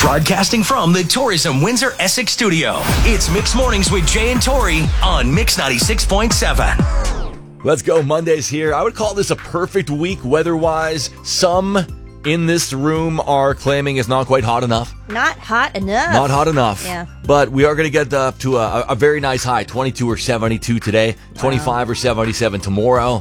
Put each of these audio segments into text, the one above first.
Broadcasting from the Tourism Windsor Essex studio, it's Mix Mornings with Jay and Tori on Mix 96.7. Let's go. Monday's here. I would call this a perfect week weather-wise. Some in this room are claiming it's not quite hot enough. Not hot enough. Not hot enough. Yeah. But we are going to get up to a very nice high, 22 or 72 today, 25 or 77 tomorrow.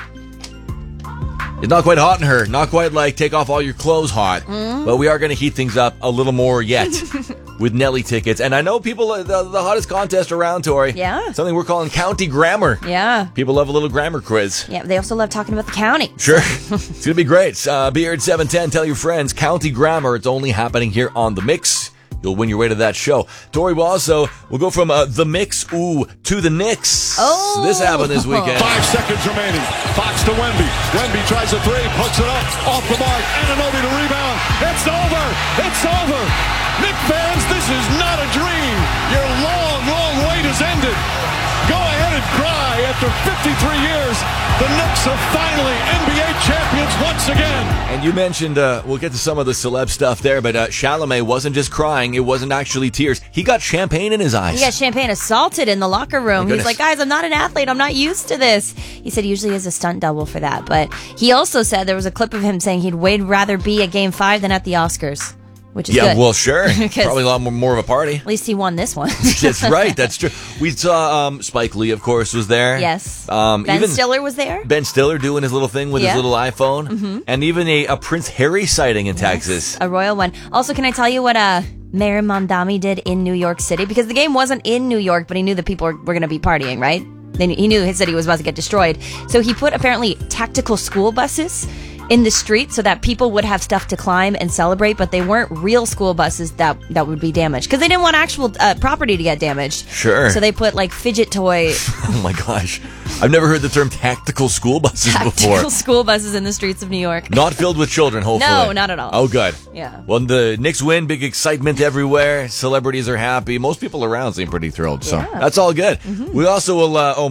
It's not quite hot in her. Not quite like take off all your clothes hot. But we are going to heat things up a little more yet with Nelly tickets. And I know people, the hottest contest around, Tori. Yeah. Something we're calling County Grammar. Yeah. People love a little grammar quiz. Yeah, they also love talking about the county. Sure. It's going to be great. Be here at 7:10. Tell your friends. County Grammar. It's only happening here on The Mix. You'll win your way to that show. Tori we'll go from the Mix, to the Knicks. Oh! This happened this weekend. 5 seconds remaining. Fox to Wemby. Wemby tries a three, puts it up, off the mark. Anunoby to rebound. It's over. It's over. Knicks fans, this is not a dream. Your long, long wait has ended. Go ahead and cry. After 53 years, the Knicks are finally NBA champions once again. And you mentioned, we'll get to some of the celeb stuff there, but Chalamet wasn't just crying. It wasn't actually tears. He got champagne in his eyes. He got champagne assaulted in the locker room. He's like, guys, I'm not an athlete. I'm not used to this. He said he usually has a stunt double for that. But he also said there was a clip of him saying he'd rather be at Game 5 than at the Oscars. Which is good. Yeah, well, sure. Probably a lot more of a party. At least he won this one. That's right. That's true. We saw Spike Lee, of course, was there. Yes. Ben Stiller was there. Ben Stiller doing his little thing with his little iPhone. Mm-hmm. And even a Prince Harry sighting in Texas. A royal one. Also, can I tell you what Mayor Mamdani did in New York City? Because the game wasn't in New York, but he knew that people were going to be partying, right? He knew his city was about to get destroyed. So he put apparently tactical school buses in the street so that people would have stuff to climb and celebrate, but they weren't real school buses that would be damaged because they didn't want actual property to get damaged. Sure. So they put like fidget toy. Oh my gosh. I've never heard the term tactical school buses before. Tactical school buses in the streets of New York. Not filled with children, hopefully. No, not at all. Oh, good. Yeah. Well, the Knicks win, big excitement everywhere. Celebrities are happy. Most people around seem pretty thrilled, so that's all good. Mm-hmm. We also will,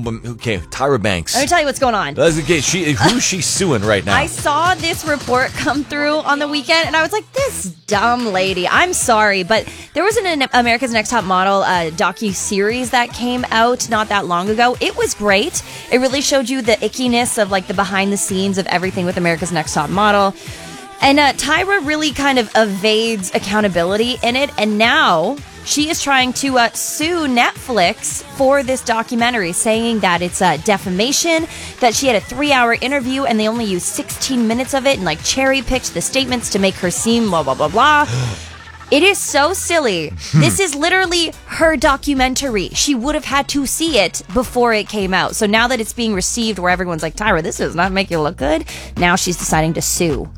Tyra Banks. Let me tell you what's going on. That's okay. Who's she suing right now? I saw this report come through on the weekend, and I was like, this dumb lady. I'm sorry, but there was an America's Next Top Model docu-series that came out not that long ago. It was great. It really showed you the ickiness of like the behind the scenes of everything with America's Next Top Model. And Tyra really kind of evades accountability in it. And now she is trying to sue Netflix for this documentary, saying that it's defamation, that she had a 3-hour interview and they only used 16 minutes of it and like cherry picked the statements to make her seem blah, blah, blah, blah. It is so silly. This is literally her documentary. She would have had to see it before it came out. So now that it's being received where everyone's like, Tyra, this does not make you look good, now she's deciding to sue.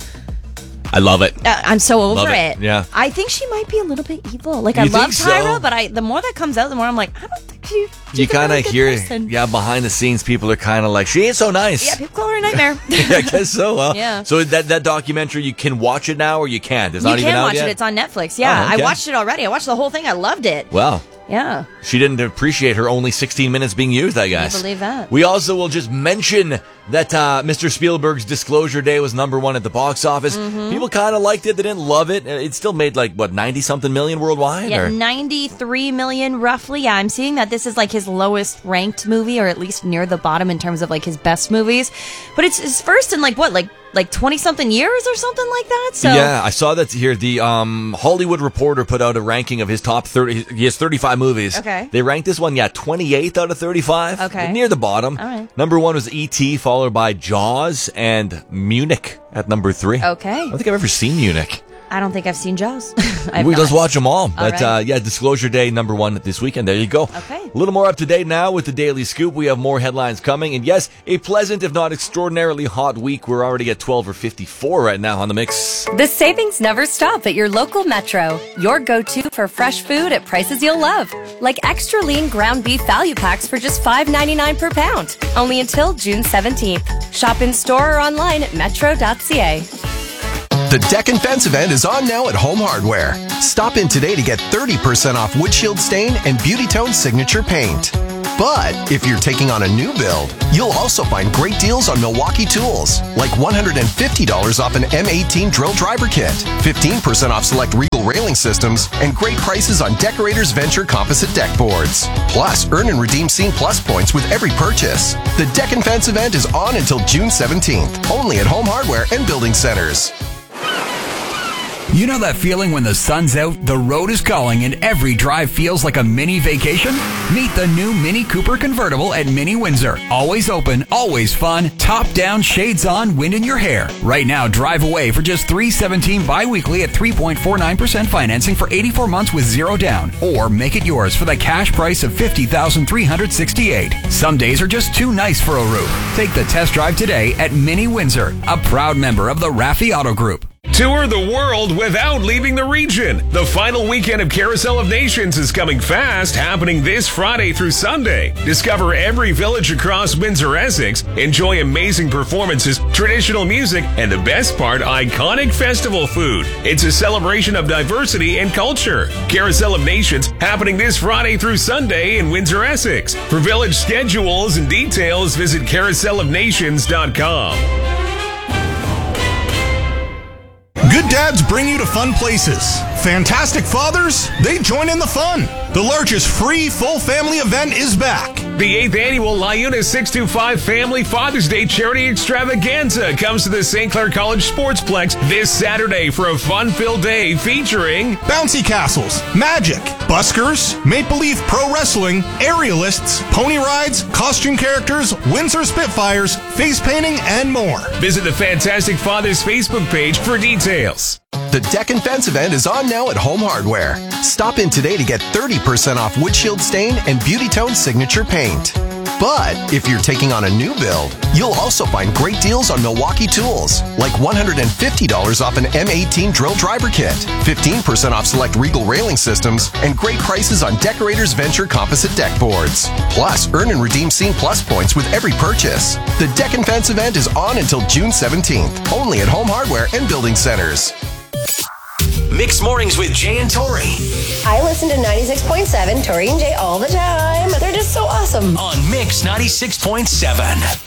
I love it. I'm so over it. Yeah. I think she might be a little bit evil. Like, You I love think Tyra, so? but the more that comes out, the more I'm like, I don't think she's You kind of hear, person. behind the scenes, people are kind of like, she ain't so nice. Yeah, people call her a nightmare. Yeah, I guess so. Well, Yeah. So that documentary, you can watch it now or you can't? It's not You even can out watch yet? it. It's on Netflix. Yeah, Oh, okay. I watched it already. I watched the whole thing. I loved it. Wow. Yeah. She didn't appreciate her only 16 minutes being used, I guess. Can you believe that? We also will just mention that Mr. Spielberg's Disclosure Day was #1 at the box office. Mm-hmm. People kind of liked it. They didn't love it. It still made 90-something million worldwide? Yeah, or? 93 million roughly. Yeah, I'm seeing that this is like his lowest ranked movie, or at least near the bottom in terms of like his best movies. But it's his first in like 20-something years or something like that. So Yeah, I saw that here. The Hollywood Reporter put out a ranking of his top 30. He has 35 movies. Okay. They ranked this one, 28th out of 35. Okay. Near the bottom. All right. #1 was E.T., followed by Jaws and Munich at #3. Okay. I don't think I've ever seen Munich. I don't think I've seen Jaws. Let's watch them all. But right. Disclosure Day #1 this weekend. There you go. Okay. A little more up to date now with the Daily Scoop. We have more headlines coming. And yes, a pleasant, if not extraordinarily hot week. We're already at 12 or 54 right now on the Mix. The savings never stop at your local Metro. Your go-to for fresh food at prices you'll love. Like extra lean ground beef value packs for just $5.99 per pound. Only until June 17th. Shop in store or online at metro.ca. The Deck and Fence event is on now at Home Hardware. Stop in today to get 30% off Wood Shield Stain and Beauty Tone Signature Paint. But if you're taking on a new build, you'll also find great deals on Milwaukee tools, like $150 off an M18 drill driver kit, 15% off select Regal railing systems, and great prices on Decorators Venture composite deck boards. Plus, earn and redeem Scene Plus points with every purchase. The Deck and Fence event is on until June 17th, only at Home Hardware and Building Centers. You know that feeling when the sun's out, the road is calling, and every drive feels like a mini vacation? Meet the new Mini Cooper convertible at Mini Windsor. Always open, always fun, top down, shades on, wind in your hair. Right now, drive away for just $317 bi-weekly at 3.49% financing for 84 months with zero down. Or make it yours for the cash price of $50,368. Some days are just too nice for a roof. Take the test drive today at Mini Windsor, a proud member of the Raffi Auto Group. Tour the world without leaving the region. The final weekend of Carousel of Nations is coming fast, happening this Friday through Sunday. Discover every village across Windsor, Essex. Enjoy amazing performances, traditional music, and the best part, iconic festival food. It's a celebration of diversity and culture. Carousel of Nations happening this Friday through Sunday in Windsor, Essex. For village schedules and details, visit carouselofnations.com. Good dads bring you to fun places. Fantastic fathers, they join in the fun. The largest free full family event is back. The 8th annual Liuna 625 Family Father's Day Charity Extravaganza comes to the St. Clair College Sportsplex this Saturday for a fun-filled day featuring bouncy castles, magic, buskers, make-believe pro wrestling, aerialists, pony rides, costume characters, Windsor Spitfires, face painting, and more. Visit the Fantastic Fathers Facebook page for details. The Deck and Fence event is on now at Home Hardware. Stop in today to get 30% off Wood Shield Stain and Beauty Tone Signature Paint. But if you're taking on a new build, you'll also find great deals on Milwaukee tools, like $150 off an M18 drill driver kit, 15% off select Regal railing systems, and great prices on Decorators Venture composite deck boards. Plus, earn and redeem Scene Plus points with every purchase. The Deck and Fence event is on until June 17th, only at Home Hardware and Building Centers. Mixed Mornings with Jay and Tori. I listen to 96.7, Tori and Jay all the time. They're just so awesome. On Mix 96.7.